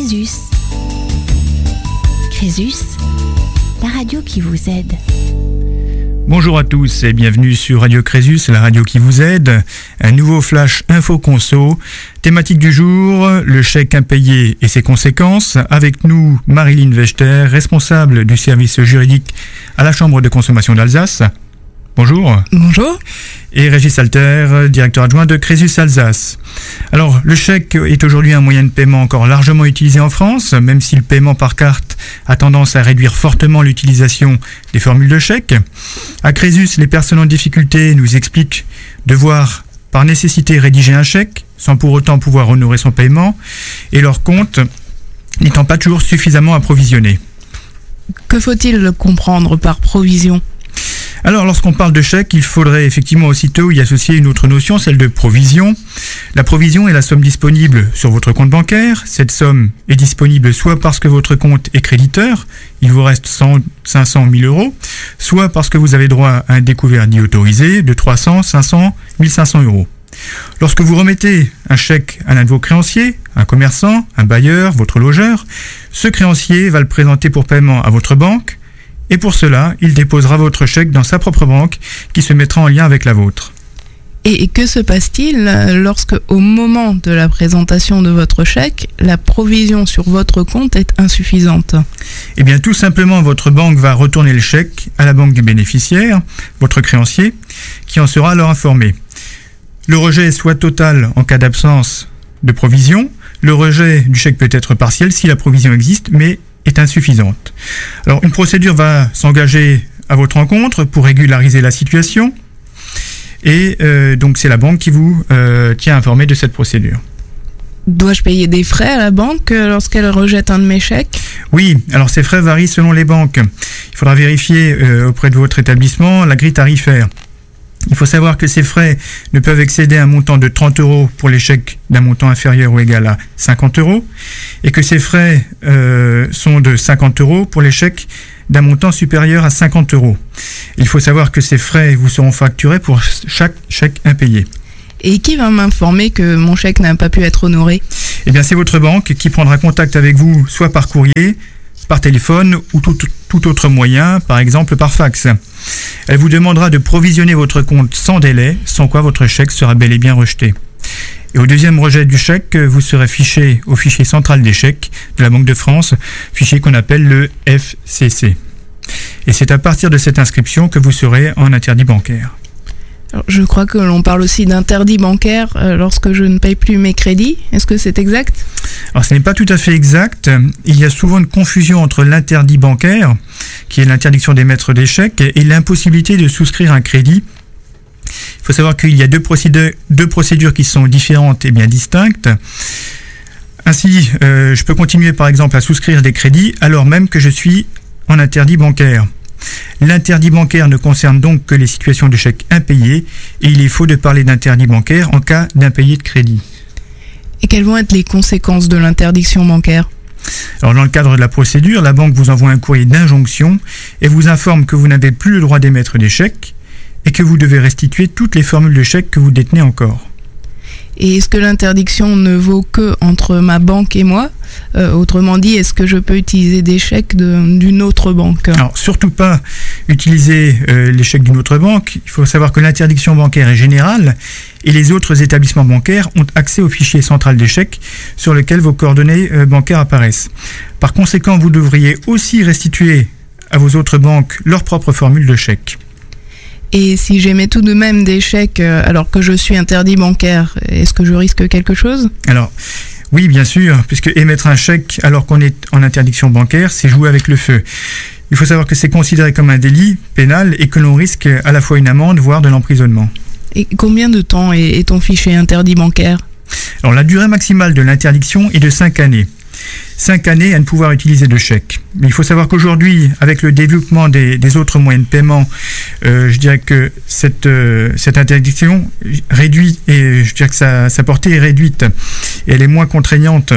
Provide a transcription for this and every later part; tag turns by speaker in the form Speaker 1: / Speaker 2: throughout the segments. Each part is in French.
Speaker 1: Crésus. Crésus, la radio qui vous aide.
Speaker 2: Bonjour à tous et bienvenue sur Radio Crésus, la radio qui vous aide. Un nouveau flash info conso. Thématique du jour, le chèque impayé et ses conséquences. Avec nous, Marilyn Wechter, responsable du service juridique à la Chambre de consommation d'Alsace. Bonjour.
Speaker 3: Bonjour.
Speaker 2: Et Régis Alter, directeur adjoint de Crésus Alsace. Alors, le chèque est aujourd'hui un moyen de paiement encore largement utilisé en France, même si le paiement par carte a tendance à réduire fortement l'utilisation des formules de chèque. À Crésus, les personnes en difficulté nous expliquent devoir par nécessité rédiger un chèque, sans pour autant pouvoir honorer son paiement, et leur compte n'étant pas toujours suffisamment approvisionné.
Speaker 3: Que faut-il comprendre par provision ?
Speaker 2: Alors, lorsqu'on parle de chèque, il faudrait effectivement aussitôt y associer une autre notion, celle de provision. La provision est la somme disponible sur votre compte bancaire. Cette somme est disponible soit parce que votre compte est créditeur, il vous reste 100, 500, 1000 euros, soit parce que vous avez droit à un découvert dit autorisé de 300, 500, 1500 euros. Lorsque vous remettez un chèque à l'un de vos créanciers, un commerçant, un bailleur, votre logeur, ce créancier va le présenter pour paiement à votre banque. Et pour cela, il déposera votre chèque dans sa propre banque qui se mettra en lien avec la vôtre.
Speaker 3: Et que se passe-t-il lorsque, au moment de la présentation de votre chèque, la provision sur votre compte est insuffisante ?
Speaker 2: Eh bien, tout simplement, votre banque va retourner le chèque à la banque du bénéficiaire, votre créancier, qui en sera alors informé. Le rejet est soit total en cas d'absence de provision. Le rejet du chèque peut être partiel si la provision existe, mais est insuffisante. Alors, une procédure va s'engager à votre encontre pour régulariser la situation et donc c'est la banque qui vous tient informé de cette procédure.
Speaker 3: Dois-je payer des frais à la banque lorsqu'elle rejette un de mes chèques ?
Speaker 2: Oui, alors ces frais varient selon les banques. Il faudra vérifier auprès de votre établissement la grille tarifaire. Il faut savoir que ces frais ne peuvent excéder un montant de 30 euros pour les chèques d'un montant inférieur ou égal à 50 euros et que ces frais sont de 50 euros pour les chèques d'un montant supérieur à 50 euros. Il faut savoir que ces frais vous seront facturés pour chaque chèque impayé.
Speaker 3: Et qui va m'informer que mon chèque n'a pas pu être honoré ?
Speaker 2: Eh bien, c'est votre banque qui prendra contact avec vous soit par courrier, par téléphone ou tout autre moyen, par exemple par fax. Elle vous demandera de provisionner votre compte sans délai, sans quoi votre chèque sera bel et bien rejeté. Et au deuxième rejet du chèque, vous serez fiché au fichier central des chèques de la Banque de France, fichier qu'on appelle le FCC. Et c'est à partir de cette inscription que vous serez en interdit bancaire.
Speaker 3: Alors, je crois que l'on parle aussi d'interdit bancaire lorsque je ne paye plus mes crédits. Est-ce que c'est exact ?
Speaker 2: Alors ce n'est pas tout à fait exact. Il y a souvent une confusion entre l'interdit bancaire, qui est l'interdiction d'émettre des chèques, et l'impossibilité de souscrire un crédit. Il faut savoir qu'il y a deux procédures qui sont différentes et bien distinctes. Ainsi, je peux continuer par exemple à souscrire des crédits alors même que je suis en interdit bancaire. L'interdit bancaire ne concerne donc que les situations de chèques impayés et il est faux de parler d'interdit bancaire en cas d'impayé de crédit.
Speaker 3: Et quelles vont être les conséquences de l'interdiction bancaire ?
Speaker 2: Alors dans le cadre de la procédure, la banque vous envoie un courrier d'injonction et vous informe que vous n'avez plus le droit d'émettre des chèques et que vous devez restituer toutes les formules de chèques que vous détenez encore.
Speaker 3: Et est-ce que l'interdiction ne vaut que entre ma banque et moi ? Autrement dit, est-ce que je peux utiliser des chèques d'une autre banque ?
Speaker 2: Alors, surtout pas utiliser les chèques d'une autre banque. Il faut savoir que l'interdiction bancaire est générale et les autres établissements bancaires ont accès au fichier central des chèques sur lequel vos coordonnées bancaires apparaissent. Par conséquent, vous devriez aussi restituer à vos autres banques leurs propres formules de chèques.
Speaker 3: Et si j'émets tout de même des chèques alors que je suis interdit bancaire, est-ce que je risque quelque chose ?
Speaker 2: Alors, oui, bien sûr, puisque émettre un chèque alors qu'on est en interdiction bancaire, c'est jouer avec le feu. Il faut savoir que c'est considéré comme un délit pénal et que l'on risque à la fois une amende, voire de l'emprisonnement.
Speaker 3: Et combien de temps est ton fichier interdit bancaire ?
Speaker 2: Alors, la durée maximale de l'interdiction est de 5 années. 5 années à ne pouvoir utiliser de chèque. Mais il faut savoir qu'aujourd'hui, avec le développement des autres moyens de paiement, je dirais que cette interdiction réduit, et je dirais que sa portée est réduite, et elle est moins contraignante.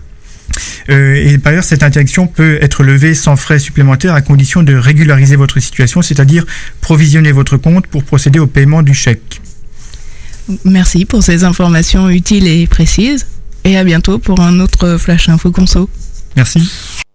Speaker 2: Et par ailleurs, cette interdiction peut être levée sans frais supplémentaires à condition de régulariser votre situation, c'est-à-dire provisionner votre compte pour procéder au paiement du chèque.
Speaker 3: Merci pour ces informations utiles et précises. Et à bientôt pour un autre Flash Info Conso.
Speaker 2: Merci.